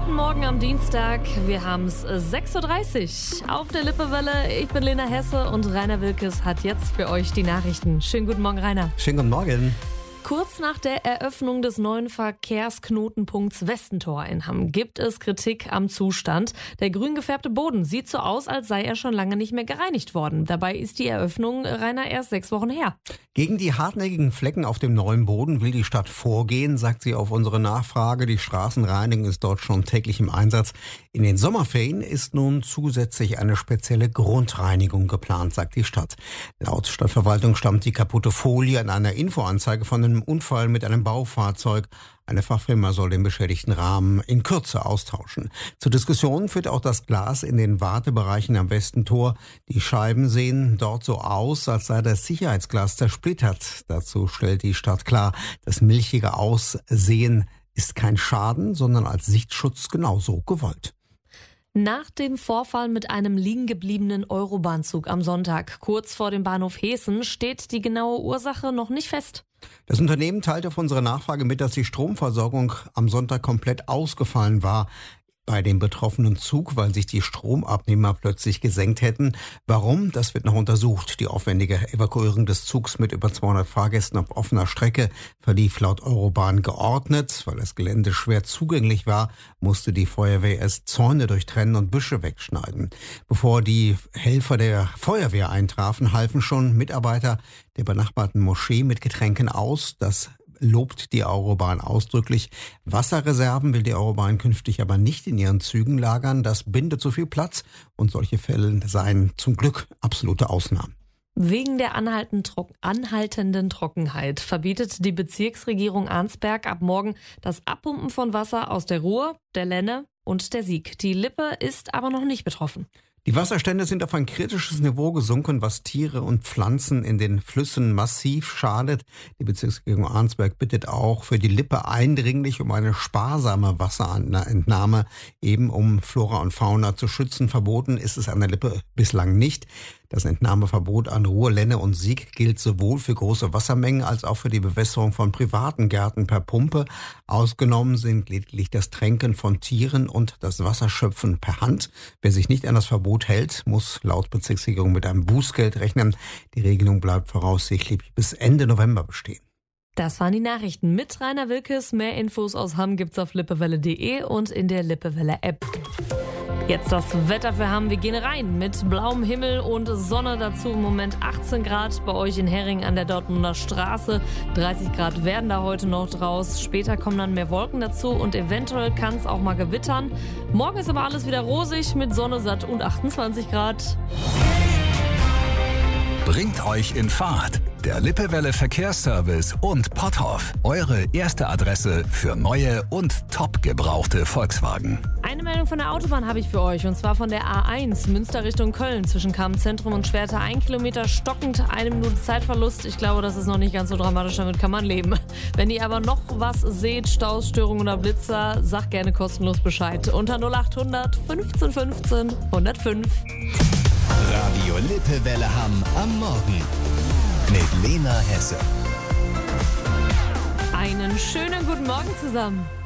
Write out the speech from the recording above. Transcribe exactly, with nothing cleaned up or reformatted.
Guten Morgen am Dienstag. Wir haben es sechs Uhr dreißig auf der Lippewelle. Ich bin Lena Hesse und Rainer Wilkes hat jetzt für euch die Nachrichten. Schönen guten Morgen, Rainer. Schönen guten Morgen. Kurz nach der Eröffnung des neuen Verkehrsknotenpunkts Westentor in Hamm gibt es Kritik am Zustand. Der grün gefärbte Boden sieht so aus, als sei er schon lange nicht mehr gereinigt worden. Dabei ist die Eröffnung, Rainer, erst sechs Wochen her. Gegen die hartnäckigen Flecken auf dem neuen Boden will die Stadt vorgehen, sagt sie auf unsere Nachfrage. Die Straßenreinigung ist dort schon täglich im Einsatz. In den Sommerferien ist nun zusätzlich eine spezielle Grundreinigung geplant, sagt die Stadt. Laut Stadtverwaltung stammt die kaputte Folie an einer Infoanzeige von einem Unfall mit einem Baufahrzeug. Eine Fachfirma soll den beschädigten Rahmen in Kürze austauschen. Zur Diskussion führt auch das Glas in den Wartebereichen am Westentor. Die Scheiben sehen dort so aus, als sei das Sicherheitsglas zersplittert. Dazu stellt die Stadt klar, das milchige Aussehen ist kein Schaden, sondern als Sichtschutz genauso gewollt. Nach dem Vorfall mit einem liegengebliebenen Eurobahnzug am Sonntag kurz vor dem Bahnhof Heeßen steht die genaue Ursache noch nicht fest. Das Unternehmen teilte auf unsere Nachfrage mit, dass die Stromversorgung am Sonntag komplett ausgefallen war bei dem betroffenen Zug, weil sich die Stromabnehmer plötzlich gesenkt hätten. Warum? Das wird noch untersucht. Die aufwendige Evakuierung des Zugs mit über zweihundert Fahrgästen auf offener Strecke verlief laut Eurobahn geordnet. Weil das Gelände schwer zugänglich war, musste die Feuerwehr erst Zäune durchtrennen und Büsche wegschneiden. Bevor die Helfer der Feuerwehr eintrafen, halfen schon Mitarbeiter der benachbarten Moschee mit Getränken aus. Das lobt die Eurobahn ausdrücklich. Wasserreserven will die Eurobahn künftig aber nicht in ihren Zügen lagern. Das bindet zu viel Platz und solche Fälle seien zum Glück absolute Ausnahmen. Wegen der anhaltenden Trockenheit verbietet die Bezirksregierung Arnsberg ab morgen das Abpumpen von Wasser aus der Ruhr, der Lenne und der Sieg. Die Lippe ist aber noch nicht betroffen. Die Wasserstände sind auf ein kritisches Niveau gesunken, was Tiere und Pflanzen in den Flüssen massiv schadet. Die Bezirksregierung Arnsberg bittet auch für die Lippe eindringlich um eine sparsame Wasserentnahme, eben um Flora und Fauna zu schützen. Verboten ist es an der Lippe bislang nicht. Das Entnahmeverbot an Ruhr, Lenne und Sieg gilt sowohl für große Wassermengen als auch für die Bewässerung von privaten Gärten per Pumpe. Ausgenommen sind lediglich das Tränken von Tieren und das Wasserschöpfen per Hand. Wer sich nicht an das Verbot hält, muss laut Bezirksregierung mit einem Bußgeld rechnen. Die Regelung bleibt voraussichtlich bis Ende November bestehen. Das waren die Nachrichten mit Rainer Wilkes. Mehr Infos aus Hamm gibt's auf lippewelle punkt de und in der Lippewelle-App. Jetzt das Wetter für Hamm. Wir gehen rein mit blauem Himmel und Sonne dazu. Im Moment achtzehn Grad bei euch in Hering an der Dortmunder Straße. dreißig Grad werden da heute noch draus. Später kommen dann mehr Wolken dazu und eventuell kann es auch mal gewittern. Morgen ist aber alles wieder rosig mit Sonne satt und achtundzwanzig Grad. Bringt euch in Fahrt. Der Lippewelle Verkehrsservice und Potthoff. Eure erste Adresse für neue und top gebrauchte Volkswagen. Eine Meldung von der Autobahn habe ich für euch und zwar von der A eins Münster Richtung Köln zwischen Kammzentrum und Schwerte. Ein Kilometer stockend, eine Minute Zeitverlust. Ich glaube, das ist noch nicht ganz so dramatisch, damit kann man leben. Wenn ihr aber noch was seht, Staus, Störungen oder Blitzer, sagt gerne kostenlos Bescheid. Unter null acht hundert fünfzehn fünfzehn hundertfünf. Radio Lippewelle Hamm am Morgen mit Lena Hesse. Einen schönen guten Morgen zusammen.